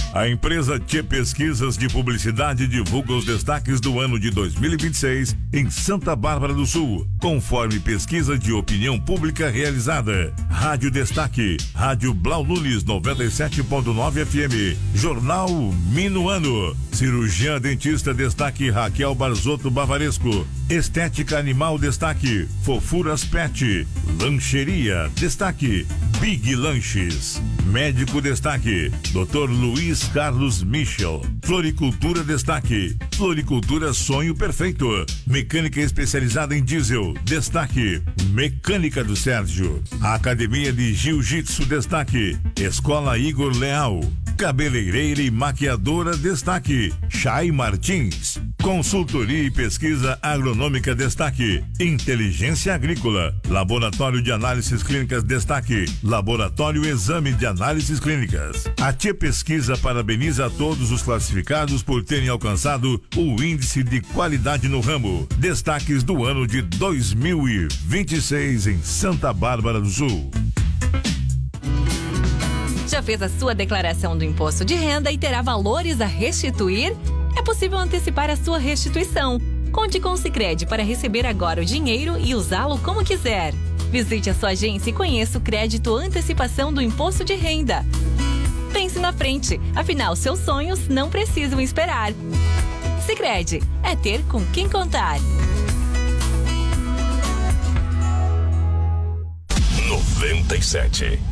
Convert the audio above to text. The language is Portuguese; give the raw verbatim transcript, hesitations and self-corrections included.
A empresa Tchê Pesquisas de Publicidade divulga os destaques do ano de dois mil e vinte e seis em Santa Bárbara do Sul, conforme pesquisa de opinião pública realizada. Rádio Destaque, Rádio Blau Nunes noventa e sete ponto nove F M, Jornal Minuano. Cirurgiã dentista destaque Raquel Barzotto Bavaresco. Estética Animal destaque Fofuras Pet. Lancheria destaque Big Lanches. Médico destaque doutor Luiz Carlos Michel. Floricultura destaque Floricultura Sonho Perfeito. Mecânica especializada em diesel destaque Mecânica do Sérgio. Academia de Jiu-Jitsu destaque Escola Igor Leal. Cabeleireira e maquiadora destaque Chay Martins. Consultoria e pesquisa agronômica destaque Inteligência Agrícola. Laboratório de Análises Clínicas destaque Laboratório Exame de Análises Clínicas. A Tchê Pesquisa parabeniza a todos os classificados por terem alcançado o índice de qualidade no ramo. Destaques do ano de dois mil e vinte e seis em Santa Bárbara do Sul. Já fez a sua declaração do imposto de renda e terá valores a restituir? É possível antecipar a sua restituição. Conte com o Sicredi para receber agora o dinheiro e usá-lo como quiser. Visite a sua agência e conheça o crédito antecipação do imposto de renda. Pense na frente, afinal seus sonhos não precisam esperar. Sicredi, é ter com quem contar. noventa e sete